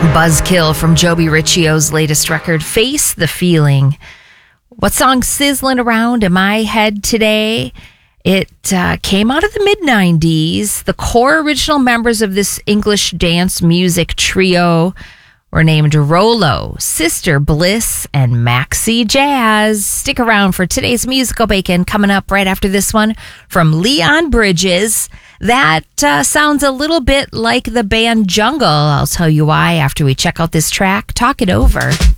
Buzzkill from Joby Riccio's latest record, Face the Feeling. What song's sizzling around in my head today? It came out of the mid-90s. The core original members of this English dance music trio were named Rolo, Sister Bliss, and Maxi Jazz. Stick around for today's Musical Bacon coming up right after this one from Leon Bridges. That sounds a little bit like the band Jungle. I'll tell you why after we check out this track. Talk it over.